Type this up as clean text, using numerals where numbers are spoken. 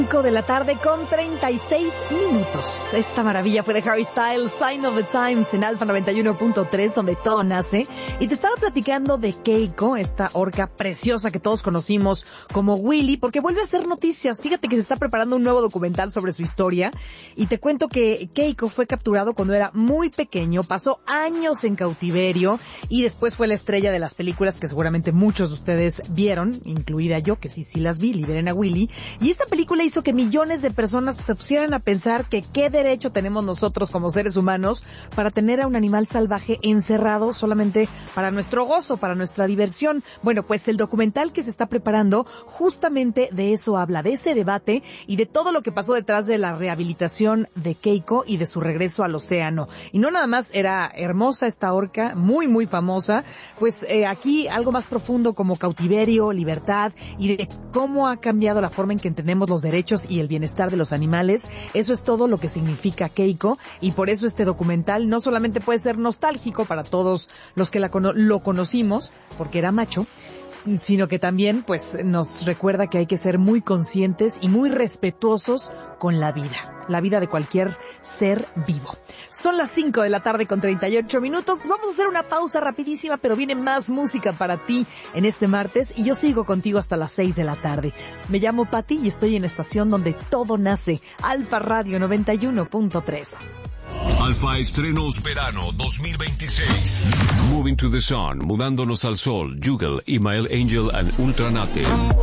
De la tarde con 36 minutos. Esta maravilla fue de Harry Styles, Sign of the Times, en Alfa 91.3, donde todo nace. Y te estaba platicando de Keiko, esta orca preciosa que todos conocimos como Willy, porque vuelve a hacer noticias. Fíjate que se está preparando un nuevo documental sobre su historia. Y te cuento que Keiko fue capturado cuando era muy pequeño, pasó años en cautiverio y después fue la estrella de las películas que seguramente muchos de ustedes vieron, incluida yo, que sí las vi, Liberen a Willy. Y esta película hizo que millones de personas se pusieran a pensar que qué derecho tenemos nosotros como seres humanos para tener a un animal salvaje encerrado solamente para nuestro gozo, para nuestra diversión. Bueno, pues el documental que se está preparando justamente de eso habla, de ese debate y de todo lo que pasó detrás de la rehabilitación de Keiko y de su regreso al océano. Y no nada más era hermosa esta orca, muy muy famosa, pues aquí algo más profundo como cautiverio, libertad y de cómo ha cambiado la forma en que entendemos los derechos y el bienestar de los animales. Eso es todo lo que significa Keiko, y por eso este documental no solamente puede ser nostálgico para todos los que lo conocimos, porque era macho, sino que también pues nos recuerda que hay que ser muy conscientes y muy respetuosos con la vida de cualquier ser vivo. Son las 5 de la tarde con 38 minutos. Vamos a hacer una pausa rapidísima, pero viene más música para ti en este martes y yo sigo contigo hasta las 6 de la tarde. Me llamo Pati y estoy en la estación donde todo nace, Alfa Radio 91.3. Alfa Estrenos Verano 2026. Moving to the Sun, Mudándonos al Sol, Juggle, Email Angel and Ultranate.